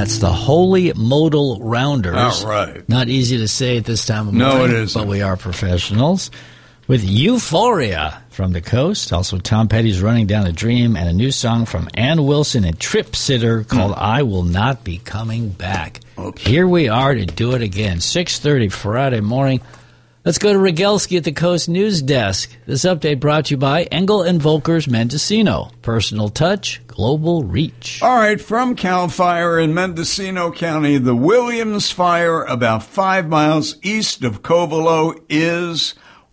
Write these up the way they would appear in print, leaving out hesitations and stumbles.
That's the Holy Modal Rounders. All right. Not easy to say at this time of morning. No, it isn't. But we are professionals. With Euphoria from the coast. Also, Tom Petty's Running Down a Dream, and a new song from Ann Wilson and Trip Sitter called I Will Not Be Coming Back. Okay. Here we are to do it again. 6:30 Friday morning. Let's go to Rogelski at the Coast News Desk. This update brought to you by Engel and Volkers Mendocino. Personal touch, global reach. All right, from CAL FIRE in Mendocino County, the Williams Fire, about 5 miles east of Covelo, is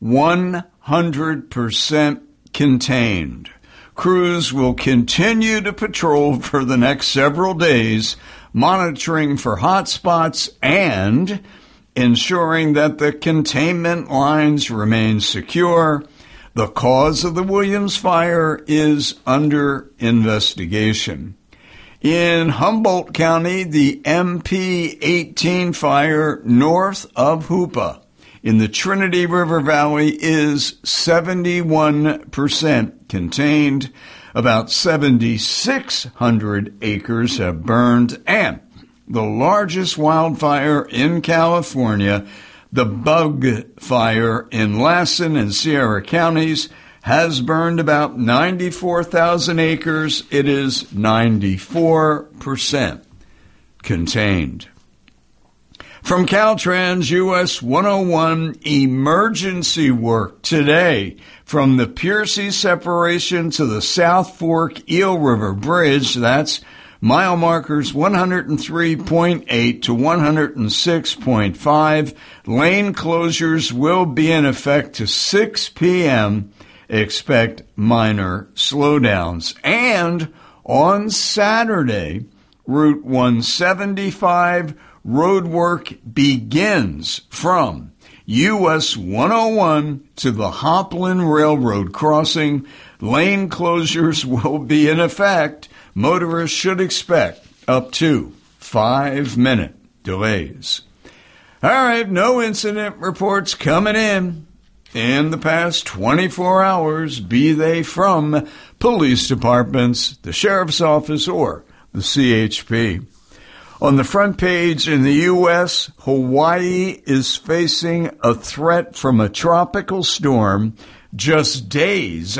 100% contained. Crews will continue to patrol for the next several days, monitoring for hot spots and ensuring that the containment lines remain secure. The cause of the Williams Fire is under investigation. In Humboldt County, the MP-18 fire north of Hoopa in the Trinity River Valley is 71% contained. About 7,600 acres have burned, and the largest wildfire in California, the Bug Fire in Lassen and Sierra counties, has burned about 94,000 acres. It is 94% contained. From Caltrans US 101, emergency work today from the Piercy separation to the South Fork Eel River Bridge. That's mile markers 103.8 to 106.5. Lane closures will be in effect to 6 p.m. Expect minor slowdowns. And on Saturday, Route 175 road work begins from US 101 to the Hopland Railroad crossing. Lane closures will be in effect. Motorists should expect up to 5-minute delays. All right, no incident reports coming in the past 24 hours, be they from police departments, the sheriff's office, or the CHP. On the front page in the U.S., Hawaii is facing a threat from a tropical storm just days